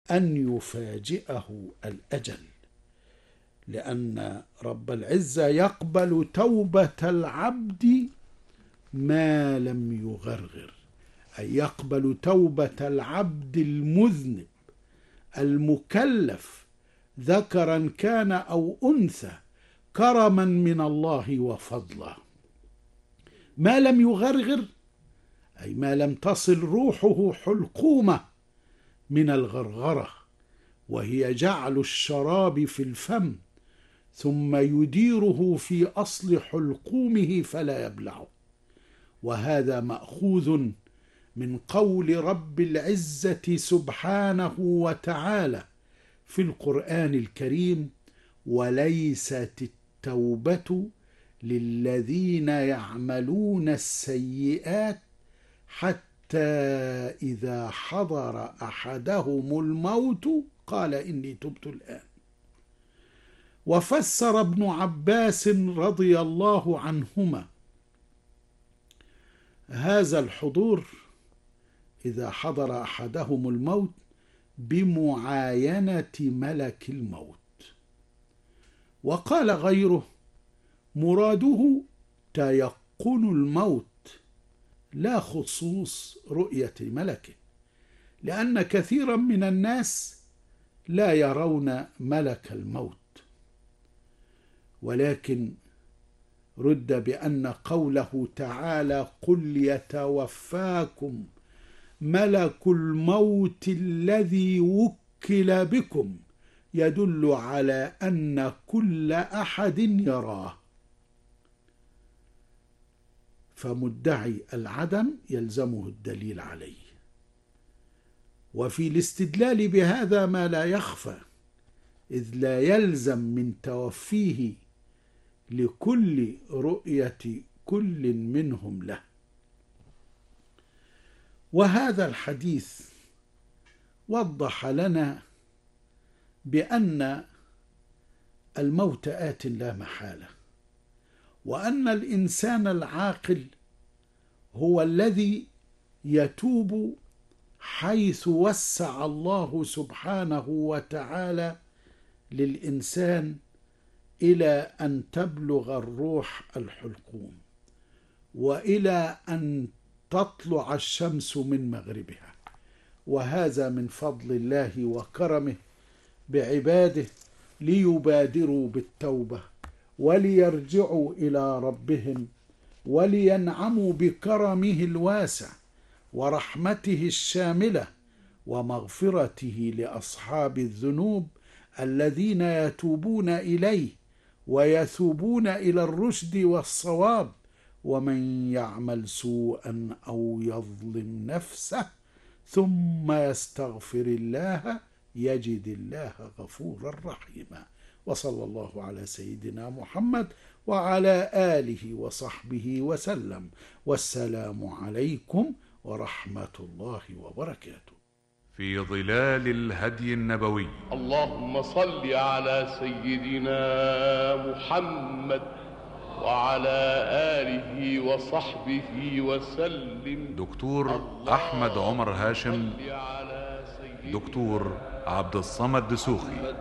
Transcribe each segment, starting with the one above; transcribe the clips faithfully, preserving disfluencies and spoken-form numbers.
أن يفاجئه الأجل، لأن رب العزة يقبل توبة العبد ما لم يغرغر، أي يقبل توبة العبد المذنب المكلف ذكرا كان أو أنثى كرما من الله وفضلا. ما لم يغرغر أي ما لم تصل روحه حلقومة من الغرغرة، وهي جعل الشراب في الفم ثم يديره في أصل حلقومه فلا يبلعه، وهذا مأخوذ من قول رب العزة سبحانه وتعالى في القرآن الكريم: وليست التوبة للذين يعملون السيئات حتى إذا حضر أحدهم الموت قال إني تبت الآن. وفسر ابن عباس رضي الله عنهما هذا الحضور إذا حضر أحدهم الموت بمعاينة ملك الموت، وقال غيره: مراده تيقن الموت لا خصوص رؤية ملكه، لأن كثيرا من الناس لا يرون ملك الموت. ولكن رد بأن قوله تعالى: قل يتوفاكم ملك الموت الذي وكل بكم، يدل على أن كل أحد يراه، فمدعي العدم يلزمه الدليل عليه. وفي الاستدلال بهذا ما لا يخفى، إذ لا يلزم من توفيه لكل رؤية كل منهم له. وهذا الحديث وضح لنا بأن الموت آت لا محالة، وأن الإنسان العاقل هو الذي يتوب حيث وسع الله سبحانه وتعالى للإنسان إلى أن تبلغ الروح الحلقوم، وإلى أن تطلع الشمس من مغربها. وهذا من فضل الله وكرمه بعباده ليبادروا بالتوبة وليرجعوا إلى ربهم ولينعموا بكرمه الواسع ورحمته الشاملة ومغفرته لأصحاب الذنوب الذين يتوبون إليه ويثوبون إلى الرشد والصواب. ومن يعمل سوءا أو يظلم نفسه ثم يستغفر الله يجد الله غفورا رحيما. وصلى الله على سيدنا محمد وعلى آله وصحبه وسلم، والسلام عليكم ورحمة الله وبركاته. في ظلال الهدي النبوي. اللهم صل على سيدنا محمد وعلى آله وصحبه وسلم. دكتور أحمد عمر هاشم، دكتور عبد الصمد دسوخي.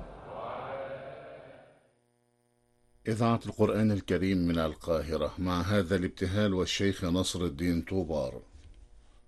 إذاعة القرآن الكريم من القاهرة، مع هذا الابتهال والشيخ نصر الدين طوبار.